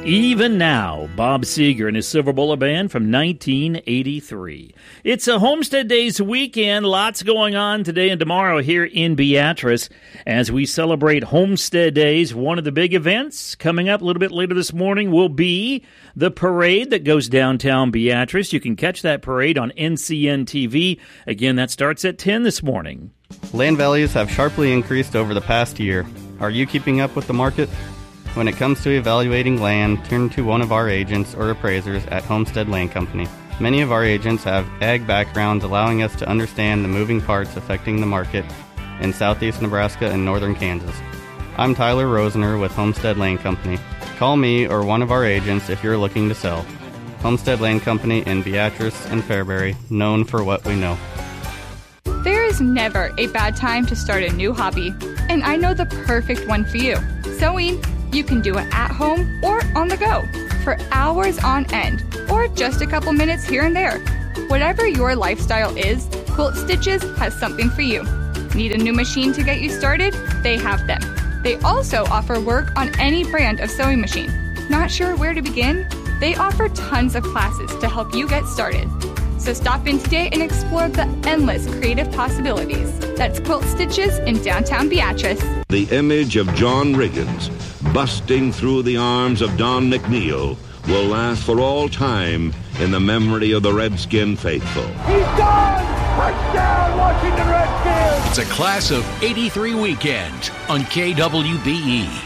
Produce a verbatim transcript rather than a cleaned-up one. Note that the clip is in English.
Even Now, Bob Seger and his Silver Bullet Band from nineteen eighty-three. It's a Homestead Days weekend. Lots going on today and tomorrow here in Beatrice as we celebrate Homestead Days. One of the big events coming up a little bit later this morning will be the parade that goes downtown Beatrice. You can catch that parade on N C N T V. Again, that starts at ten this morning. Land values have sharply increased over the past year. Are you keeping up with the market? When it comes to evaluating land, turn to one of our agents or appraisers at Homestead Land Company. Many of our agents have ag backgrounds, allowing us to understand the moving parts affecting the market in southeast Nebraska and northern Kansas. I'm Tyler Rosener with Homestead Land Company. Call me or one of our agents if you're looking to sell. Homestead Land Company in Beatrice and Fairbury, known for what we know. There is never a bad time to start a new hobby, and I know the perfect one for you. Sewing. You can do it at home or on the go, for hours on end, or just a couple minutes here and there. Whatever your lifestyle is, Quilt Stitches has something for you. Need a new machine to get you started? They have them. They also offer work on any brand of sewing machine. Not sure where to begin? They offer tons of classes to help you get started. So stop in today and explore the endless creative possibilities. That's Quilt Stitches in downtown Beatrice. The image of John Riggins busting through the arms of Don McNeil will last for all time in the memory of the Redskin faithful. He's gone! Touchdown, Washington Redskins! It's a class of eighty-three weekend on K W B E.